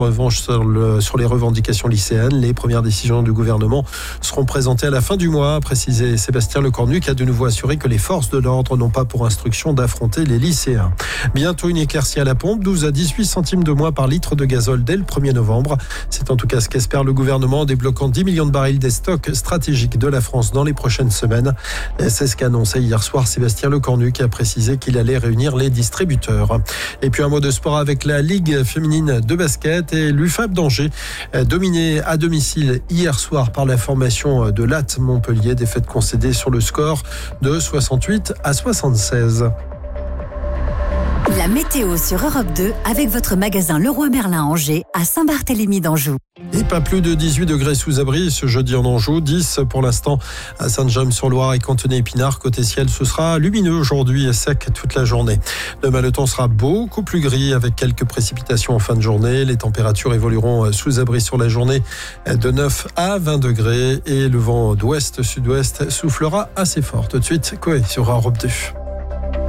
En revanche, sur les revendications lycéennes, les premières décisions du gouvernement seront présentées à la fin du mois, a précisé Sébastien Lecornu, qui a de nouveau assuré que les forces de l'ordre n'ont pas pour instruction d'affronter les lycéens. Bientôt une éclaircie à la pompe, 12 à 18 centimes de moins par litre de gazole dès le 1er novembre. C'est en tout cas ce qu'espère le gouvernement en débloquant 10 millions de barils des stocks stratégiques de la France dans les prochaines semaines. C'est ce qu'a annoncé hier soir Sébastien Lecornu, qui a précisé qu'il allait réunir les distributeurs. Et puis un mot de sport avec la Ligue féminine de basket. Et l'UFAB d'Angers, dominé à domicile hier soir par la formation de Latte Montpellier, défaite concédée sur le score de 68 à 76. La météo sur Europe 2 avec votre magasin Leroy Merlin Angers à Saint-Barthélemy d'Anjou. Et pas plus de 18 degrés sous abri ce jeudi en Anjou, 10 pour l'instant à Saint-James-sur-Loire et Cantonay-Épinard. Côté ciel, ce sera lumineux aujourd'hui et sec toute la journée. Demain, le temps sera beaucoup plus gris avec quelques précipitations en fin de journée. Les températures évolueront sous abri sur la journée de 9 à 20 degrés et le vent d'ouest-sud-ouest soufflera assez fort. Tout de suite, Koé sur Europe 2.